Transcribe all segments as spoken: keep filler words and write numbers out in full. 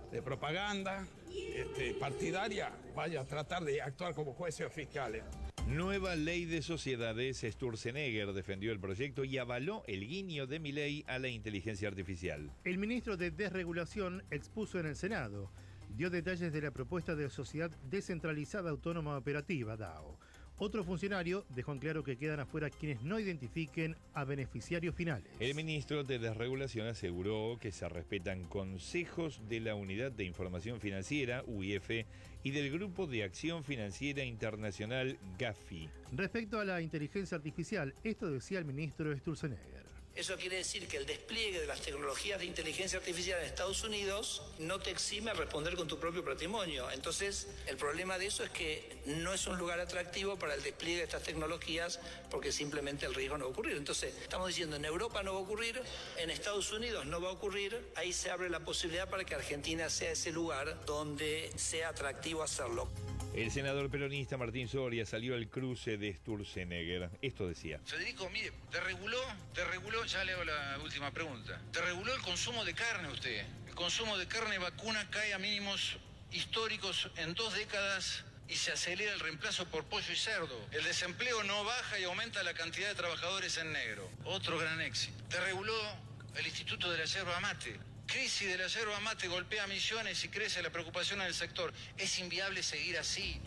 de propaganda este, partidaria, vaya a tratar de actuar como jueces o fiscales. Nueva ley de sociedades. Sturzenegger defendió el proyecto y avaló el guiño de Milei a la inteligencia artificial. El ministro de Desregulación expuso en el Senado, dio detalles de la propuesta de Sociedad Descentralizada Autónoma Operativa, D A O. Otro funcionario dejó en claro que quedan afuera quienes no identifiquen a beneficiarios finales. El ministro de Desregulación aseguró que se respetan consejos de la Unidad de Información Financiera, U I F, y del Grupo de Acción Financiera Internacional, GAFI. Respecto a la inteligencia artificial, esto decía el ministro Sturzenegger. Eso quiere decir que el despliegue de las tecnologías de inteligencia artificial en Estados Unidos no te exime a responder con tu propio patrimonio. Entonces, el problema de eso es que no es un lugar atractivo para el despliegue de estas tecnologías porque simplemente el riesgo no va a ocurrir. Entonces, estamos diciendo, en Europa no va a ocurrir, en Estados Unidos no va a ocurrir, ahí se abre la posibilidad para que Argentina sea ese lugar donde sea atractivo hacerlo. El senador peronista Martín Soria salió al cruce de Sturzenegger. Esto decía: Federico, mire, te reguló, te reguló, ya le hago la última pregunta. Te reguló el consumo de carne usted. El consumo de carne vacuna cae a mínimos históricos en dos décadas y se acelera el reemplazo por pollo y cerdo. El desempleo no baja y aumenta la cantidad de trabajadores en negro. Otro gran éxito. Te reguló el Instituto de la Yerba Mate. Crisis de la yerba mate golpea millones y crece la preocupación en el sector. Es inviable seguir así.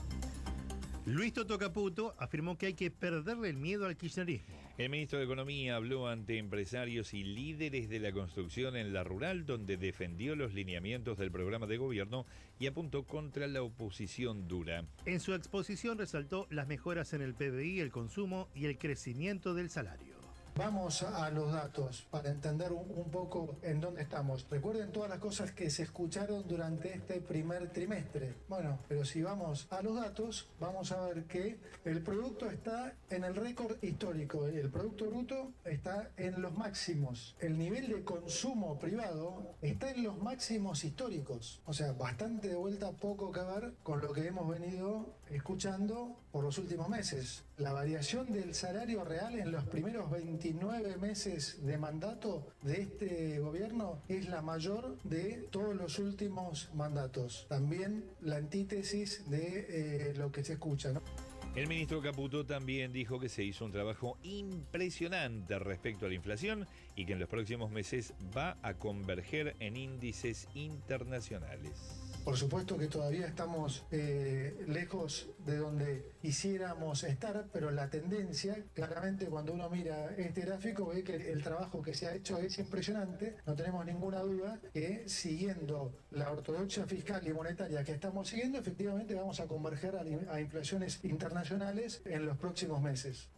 Luis Toto Caputo afirmó que hay que perderle el miedo al kirchnerismo. El ministro de Economía habló ante empresarios y líderes de la construcción en La Rural, donde defendió los lineamientos del programa de gobierno y apuntó contra la oposición dura. En su exposición resaltó las mejoras en el P B I, el consumo y el crecimiento del salario. Vamos a los datos para entender un, un poco en dónde estamos. Recuerden todas las cosas que se escucharon durante este primer trimestre. Bueno, pero si vamos a los datos, vamos a ver que el producto está en el récord histórico. El Producto Bruto está en los máximos. El nivel de consumo privado está en los máximos históricos. O sea, bastante de vuelta, poco que ver con lo que hemos venido escuchando por los últimos meses. La variación del salario real en los primeros veintinueve meses de mandato de este gobierno es la mayor de todos los últimos mandatos. También la antítesis de eh, lo que se escucha, ¿no? El ministro Caputo también dijo que se hizo un trabajo impresionante respecto a la inflación y que en los próximos meses va a converger en índices internacionales. Por supuesto que todavía estamos eh, lejos de donde quisiéramos estar, pero la tendencia, claramente cuando uno mira este gráfico, ve que el trabajo que se ha hecho es impresionante. No tenemos ninguna duda que siguiendo la ortodoxia fiscal y monetaria que estamos siguiendo, efectivamente vamos a converger a, a inflaciones internacionales en los próximos meses.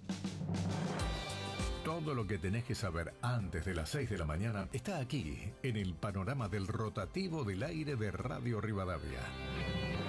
Todo lo que tenés que saber antes de las seis de la mañana está aquí, en el panorama del rotativo del aire de Radio Rivadavia.